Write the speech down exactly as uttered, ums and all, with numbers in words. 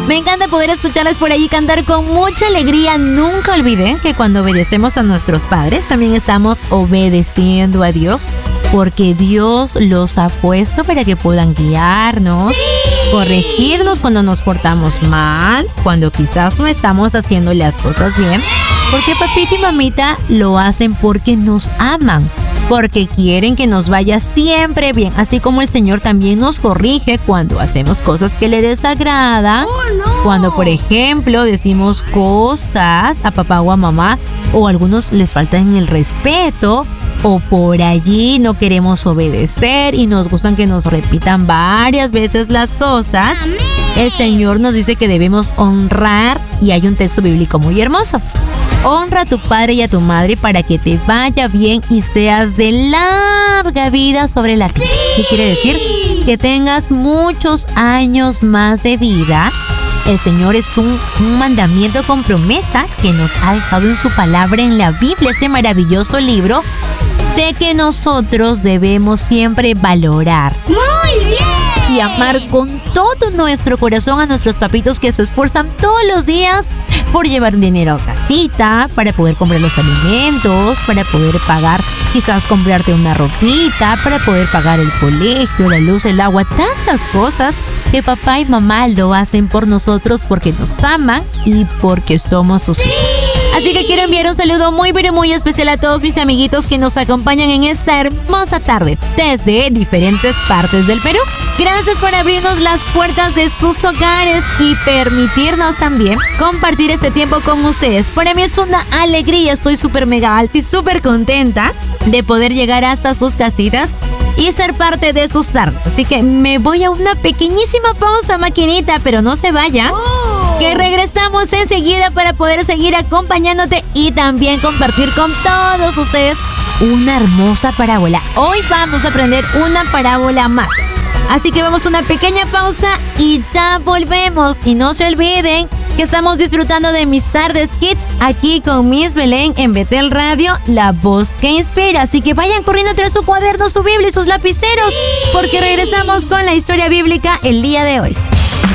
Me encanta poder escucharles por allí cantar con mucha alegría. Nunca olviden que cuando obedecemos a nuestros padres, también estamos obedeciendo a Dios, porque Dios los ha puesto para que puedan guiarnos, ¡sí!, corregirnos cuando nos portamos mal, cuando quizás no estamos haciendo las cosas bien, porque papita y mamita lo hacen porque nos aman, porque quieren que nos vaya siempre bien, así como el Señor también nos corrige cuando hacemos cosas que le desagradan. Oh, no. Cuando, por ejemplo, decimos cosas a papá o a mamá, o a algunos les faltan el respeto, o por allí no queremos obedecer y nos gustan que nos repitan varias veces las cosas. ¡Amén! El Señor nos dice que debemos honrar, y hay un texto bíblico muy hermoso. Honra a tu padre y a tu madre para que te vaya bien y seas de larga vida sobre la tierra. ¿Qué quiere decir? Que tengas muchos años más de vida. El Señor es un, un mandamiento con promesa que nos ha dejado en su palabra en la Biblia, este maravilloso libro, de que nosotros debemos siempre valorar. ¡Muy bien! Y amar con todo nuestro corazón a nuestros papitos que se esfuerzan todos los días por llevar dinero a casita, para poder comprar los alimentos, para poder pagar, quizás comprarte una ropita, para poder pagar el colegio, la luz, el agua, tantas cosas que papá y mamá lo hacen por nosotros porque nos aman y porque somos sus hijos. Así que quiero enviar un saludo muy pero muy especial a todos mis amiguitos que nos acompañan en esta hermosa tarde desde diferentes partes del Perú. Gracias por abrirnos las puertas de sus hogares y permitirnos también compartir este tiempo con ustedes. Para mí es una alegría, estoy súper mega alta y súper contenta de poder llegar hasta sus casitas y ser parte de sus tardes. Así que me voy a una pequeñísima pausa, maquinita, pero no se vaya, oh. que regresamos enseguida para poder seguir acompañándote y también compartir con todos ustedes una hermosa parábola. Hoy vamos a aprender una parábola más. Así que vamos a una pequeña pausa y ya volvemos. Y no se olviden que estamos disfrutando de mis tardes kids aquí con Miss Belén en Betel Radio, la voz que inspira. Así que vayan corriendo tras su cuaderno, su Biblia y sus lapiceros, porque regresamos con la historia bíblica el día de hoy.